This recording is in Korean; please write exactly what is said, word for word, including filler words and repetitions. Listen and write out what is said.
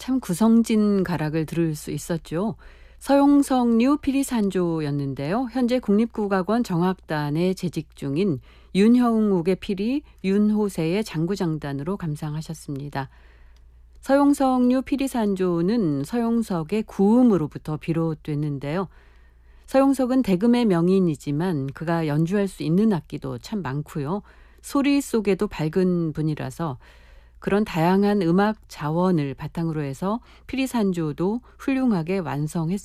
참 구성진 가락을 들을 수 있었죠. 서용석류 피리산조였는데요. 현재 국립국악원 정악단에 재직 중인 윤형욱의 피리, 윤호세의 장구장단으로 감상하셨습니다. 서용석류 피리산조는 서용석의 구음으로부터 비롯됐는데요. 서용석은 대금의 명인이지만 그가 연주할 수 있는 악기도 참 많고요. 소리 속에도 밝은 분이라서 그런 다양한 음악 자원을 바탕으로 해서 피리산조도 훌륭하게 완성했습니다.